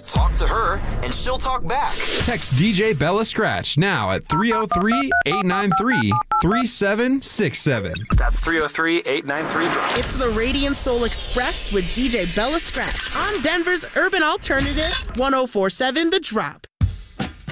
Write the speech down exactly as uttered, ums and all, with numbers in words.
Talk to her, and she'll talk back. Text D J Bella Scratch now at three oh three, eight nine three, three seven six seven. That's three oh three, eight nine three, drop. It's the Radiant Soul Express with D J Bella Scratch on Denver's Urban Alternative, one oh four point seven The Drop.